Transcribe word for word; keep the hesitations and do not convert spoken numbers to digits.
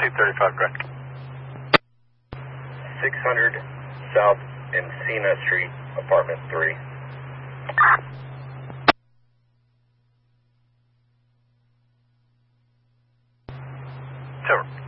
eight thirty-five, correct. six hundred South Encina Street, apartment three. It's over.